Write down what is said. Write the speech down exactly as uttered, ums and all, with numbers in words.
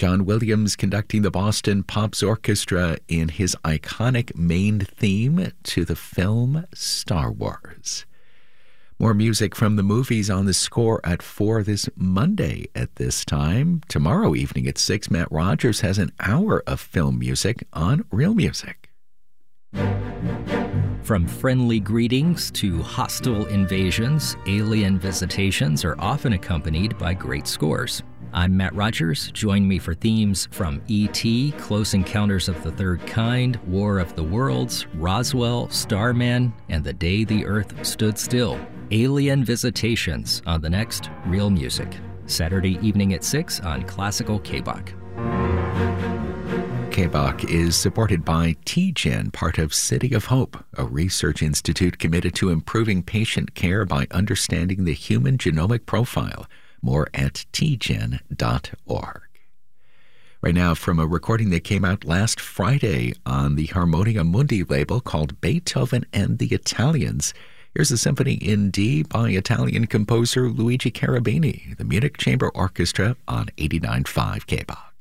John Williams conducting the Boston Pops Orchestra in his iconic main theme to the film Star Wars. More music from the movies on the score at four this Monday at this time. Tomorrow evening at six, Matt Rogers has an hour of film music on Real Music. From friendly greetings to hostile invasions, alien visitations are often accompanied by great scores. I'm Matt Rogers. Join me for themes from E T, Close Encounters of the Third Kind, War of the Worlds, Roswell, Starman, and The Day the Earth Stood Still. Alien Visitations on the next Real Music. Saturday evening at six on Classical K B O C. K B O C is supported by T G E N, part of City of Hope, a research institute committed to improving patient care by understanding the human genomic profile. More at T G E N dot org. Right now, from a recording that came out last Friday on the Harmonia Mundi label called Beethoven and the Italians, here's a symphony in D by Italian composer Luigi Cherubini, the Munich Chamber Orchestra on eighty-nine point five K B O C.